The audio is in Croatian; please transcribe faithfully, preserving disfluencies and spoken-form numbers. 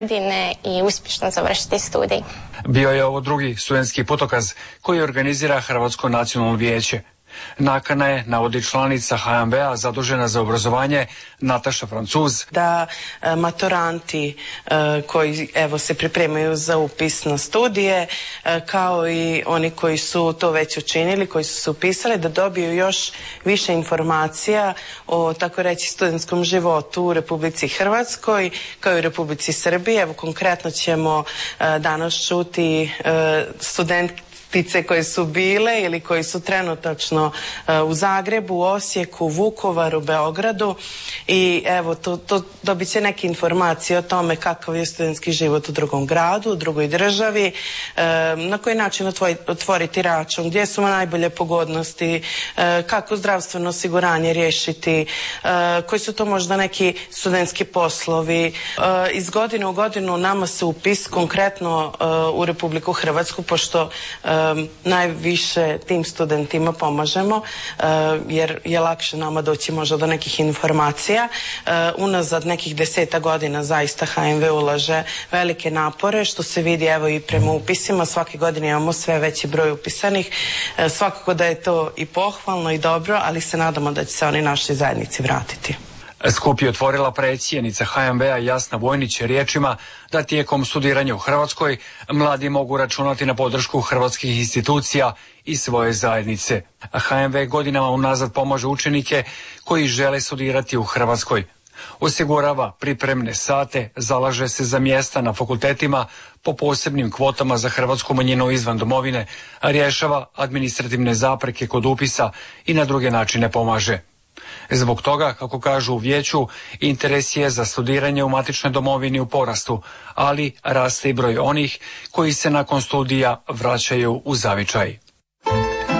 godine i uspješno završiti studij. Bio je ovo drugi studentski putokaz koji organizira Hrvatsko nacionalno vijeće. Nakana je, navodi članica H M V-a zadužena za obrazovanje Nataša Francuz, da e, maturanti e, koji evo se pripremaju za upis na studije, e, kao i oni koji su to već učinili, koji su se upisali, da dobiju još više informacija o, tako reći, studentskom životu u Republici Hrvatskoj kao i u Republici Srbiji. Evo konkretno ćemo e, danas čuti e, studentke koje su bile ili koji su trenutačno uh, u Zagrebu, Osijeku, Vukovaru, Beogradu i evo to, to dobit će neke informacije o tome kakav je studentski život u drugom gradu, u drugoj državi, uh, na koji način otvoj, otvoriti račun, gdje su najbolje pogodnosti, uh, kako zdravstveno osiguranje riješiti, uh, koji su to možda neki studentski poslovi. Uh, iz godine u godinu nama se upis konkretno uh, u Republiku Hrvatsku, pošto uh, najviše tim studentima pomažemo uh, jer je lakše nama doći možda do nekih informacija. Uh, unazad nekih deseta godina zaista H M V ulaže velike napore, što se vidi evo i prema upisima. Svake godine imamo sve veći broj upisanih. Uh, svakako da je to i pohvalno i dobro, ali se nadamo da će se oni našoj zajednici vratiti. Skup je otvorila predsjednica H M V-a Jasna Vojnić riječima da tijekom studiranja u Hrvatskoj mladi mogu računati na podršku hrvatskih institucija i svoje zajednice. H M V godinama unazad pomaže učenike koji žele studirati u Hrvatskoj. Osigurava pripremne sate, zalaže se za mjesta na fakultetima po posebnim kvotama za hrvatsku manjinu izvan domovine, a rješava administrativne zapreke kod upisa i na druge načine pomaže. Zbog toga, kako kažu u vijeću, interes je za studiranje u matičnoj domovini u porastu, ali raste i broj onih koji se nakon studija vraćaju u zavičaj.